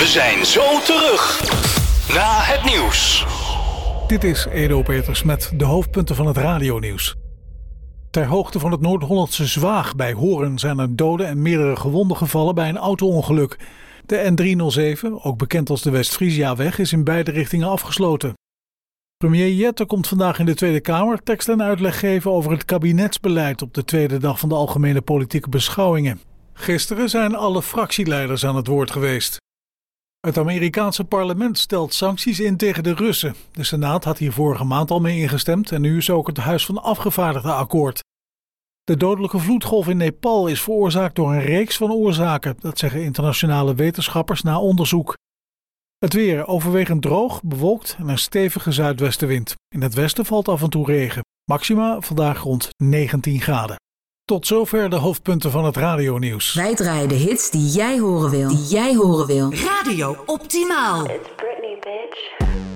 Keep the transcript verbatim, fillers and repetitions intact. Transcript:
zijn zo terug na het nieuws. Dit is Edo Peters met de hoofdpunten van het radionieuws. Ter hoogte van het Noord-Hollandse Zwaag bij Hoorn zijn er doden en meerdere gewonden gevallen bij een auto-ongeluk. De N driehonderdzeven, ook bekend als de West-Frieziaweg, is in beide richtingen afgesloten. Premier Jette komt vandaag in de Tweede Kamer tekst en uitleg geven over het kabinetsbeleid op de tweede dag van de algemene politieke beschouwingen. Gisteren zijn alle fractieleiders aan het woord geweest. Het Amerikaanse parlement stelt sancties in tegen de Russen. De Senaat had hier vorige maand al mee ingestemd en nu is ook het Huis van Afgevaardigden akkoord. De dodelijke vloedgolf in Nepal is veroorzaakt door een reeks van oorzaken. Dat zeggen internationale wetenschappers na onderzoek. Het weer overwegend droog, bewolkt en een stevige zuidwestenwind. In het westen valt af en toe regen. Maxima vandaag rond negentien graden. Tot zover de hoofdpunten van het radionieuws. Wij draaien de hits die jij horen wil. Die jij horen wil. Radio Optimaal. It's Britney, bitch.